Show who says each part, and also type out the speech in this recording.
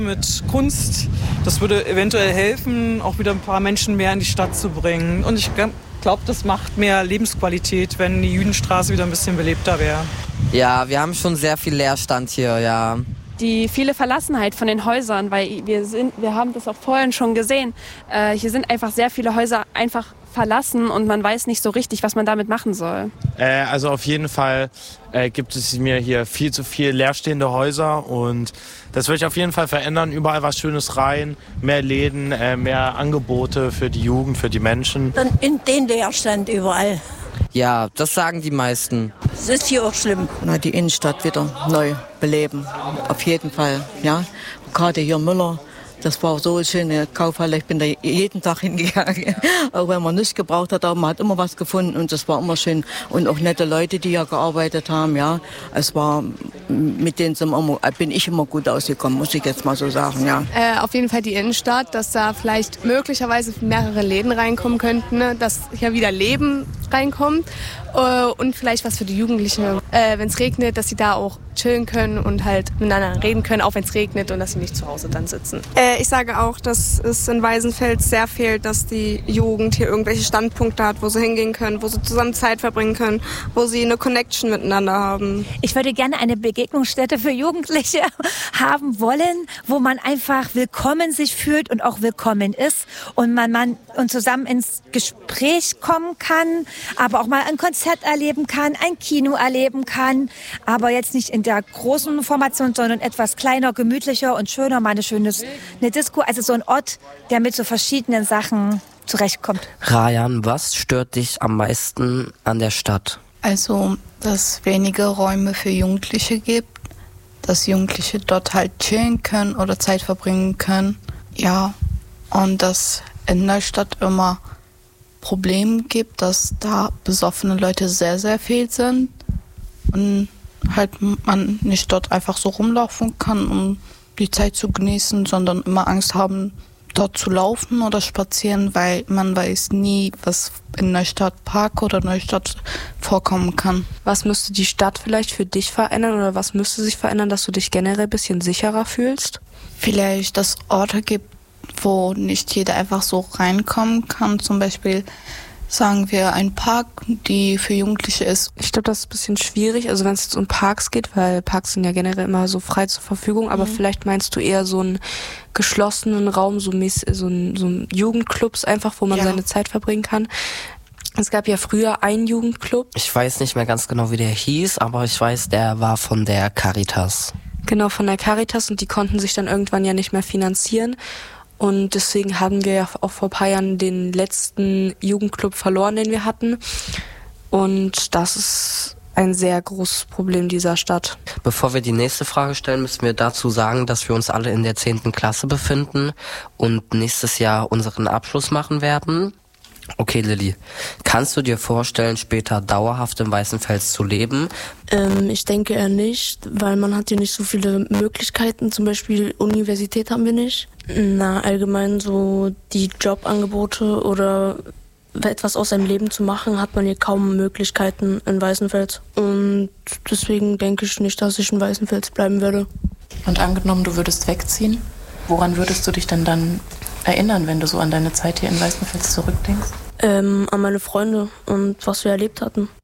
Speaker 1: Mit Kunst, das würde eventuell helfen, auch wieder ein paar Menschen mehr in die Stadt zu bringen. Und ich glaube, das macht mehr Lebensqualität, wenn die Jüdenstraße wieder ein bisschen belebter wäre.
Speaker 2: Ja, wir haben schon sehr viel Leerstand hier, ja.
Speaker 3: Die viele Verlassenheit von den Häusern, weil wir haben das auch vorhin schon gesehen. Hier sind einfach sehr viele Häuser einfach verlassen und man weiß nicht so richtig, was man damit machen soll.
Speaker 4: Also auf jeden Fall gibt es mir hier viel zu viel leerstehende Häuser und das will ich auf jeden Fall verändern. Überall was Schönes rein, mehr Läden, mehr Angebote für die Jugend, für die Menschen.
Speaker 5: Dann in den Leerstand überall.
Speaker 2: Ja, das sagen die meisten.
Speaker 5: Das ist hier auch schlimm.
Speaker 6: Die Innenstadt wieder neu beleben, auf jeden Fall. Ja, gerade hier Müller. Das war so eine schöne Kaufhalle. Ich bin da jeden Tag hingegangen. Auch wenn man nichts gebraucht hat, aber man hat immer was gefunden und das war immer schön. Und auch nette Leute, die ja gearbeitet haben, ja. Es war, mit denen bin ich immer gut ausgekommen, muss ich jetzt mal so sagen, ja.
Speaker 7: Auf jeden Fall die Innenstadt, dass da vielleicht möglicherweise mehrere Läden reinkommen könnten, ne? Dass hier wieder Leben reinkommt. Und vielleicht was für die Jugendlichen, wenn es regnet, dass sie da auch chillen können und halt miteinander reden können, auch wenn es regnet und dass sie nicht zu Hause dann sitzen.
Speaker 8: Ich sage auch, dass es in Waisenfeld sehr fehlt, dass die Jugend hier irgendwelche Standpunkte hat, wo sie hingehen können, wo sie zusammen Zeit verbringen können, wo sie eine Connection miteinander haben.
Speaker 9: Ich würde gerne eine Begegnungsstätte für Jugendliche haben wollen, wo man einfach willkommen sich fühlt und auch willkommen ist und man zusammen ins Gespräch kommen kann, aber auch mal ein Konzert erleben kann, ein Kino erleben kann, aber jetzt nicht in der großen Formation, sondern etwas kleiner, gemütlicher und schöner, mal eine Disco, also so ein Ort, der mit so verschiedenen Sachen zurechtkommt.
Speaker 2: Rayan, was stört dich am meisten an der Stadt?
Speaker 10: Also, dass wenige Räume für Jugendliche gibt, dass Jugendliche dort halt chillen können oder Zeit verbringen können. Ja, und dass in der Stadt immer Probleme gibt, dass da besoffene Leute sehr, sehr viel sind und halt man nicht dort einfach so rumlaufen kann, um die Zeit zu genießen, sondern immer Angst haben, dort zu laufen oder spazieren, weil man weiß nie, was in Neustadt Park oder Neustadt vorkommen kann.
Speaker 3: Was müsste die Stadt vielleicht für dich verändern oder was müsste sich verändern, dass du dich generell ein bisschen sicherer fühlst?
Speaker 10: Vielleicht, dass Orte gibt, wo nicht jeder einfach so reinkommen kann. Zum Beispiel, sagen wir, ein Park, die für Jugendliche ist.
Speaker 3: Ich glaube, das ist ein bisschen schwierig, also wenn es jetzt um Parks geht, weil Parks sind ja generell immer so frei zur Verfügung, aber vielleicht meinst du eher so einen geschlossenen Raum, so ein Jugendclubs einfach, wo man seine Zeit verbringen kann. Es gab ja früher einen Jugendclub.
Speaker 2: Ich weiß nicht mehr ganz genau, wie der hieß, aber ich weiß, der war von der Caritas.
Speaker 3: Genau, von der Caritas und die konnten sich dann irgendwann ja nicht mehr finanzieren. Und deswegen haben wir ja auch vor ein paar Jahren den letzten Jugendclub verloren, den wir hatten. Und das ist ein sehr großes Problem dieser Stadt.
Speaker 2: Bevor wir die nächste Frage stellen, müssen wir dazu sagen, dass wir uns alle in der 10. Klasse befinden und nächstes Jahr unseren Abschluss machen werden. Okay, Lilly, kannst du dir vorstellen, später dauerhaft im Weißenfels zu leben?
Speaker 11: Ich denke eher nicht, weil man hat hier nicht so viele Möglichkeiten. Zum Beispiel Universität haben wir nicht. Allgemein so die Jobangebote oder etwas aus seinem Leben zu machen, hat man hier kaum Möglichkeiten in Weißenfels. Und deswegen denke ich nicht, dass ich in Weißenfels bleiben werde.
Speaker 12: Und angenommen, du würdest wegziehen, woran würdest du dich denn dann erinnern, wenn du so an deine Zeit hier in Weißenfels zurückdenkst?
Speaker 11: An meine Freunde und was wir erlebt hatten.